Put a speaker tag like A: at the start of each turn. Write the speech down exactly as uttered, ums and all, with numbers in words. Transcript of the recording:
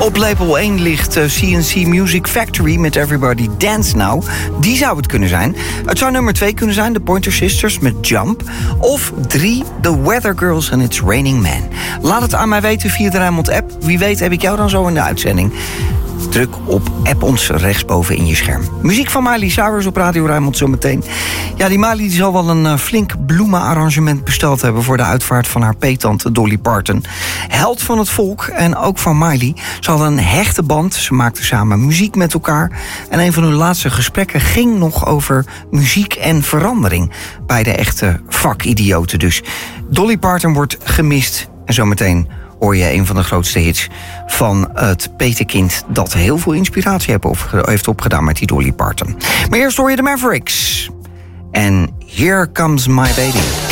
A: Op label één ligt uh, C and C Music Factory met Everybody Dance Now. Die zou het kunnen zijn. Het zou nummer twee kunnen zijn, de Pointer Sisters met Jump. Of drie, The Weather Girls and It's Raining Men. Laat het aan mij weten via de Rijnmond app. Wie weet heb ik jou dan zo in de uitzending. Druk op app ons rechtsboven in je scherm. Muziek van Miley Cyrus op Radio Rijnmond zometeen. Ja, die Miley die zal wel een uh, flink bloemenarrangement besteld hebben voor de uitvaart van haar peettante Dolly Parton. Held van het volk en ook van Miley. Ze hadden een hechte band. Ze maakten samen muziek met elkaar. En een van hun laatste gesprekken ging nog over muziek en verandering. Beide echte vakidioten dus. Dolly Parton wordt gemist. En zometeen hoor je een van de grootste hits van het petekind dat heel veel inspiratie heeft opgedaan met die Dolly Parton. Maar eerst hoor je de Mavericks. En Here Comes My Baby.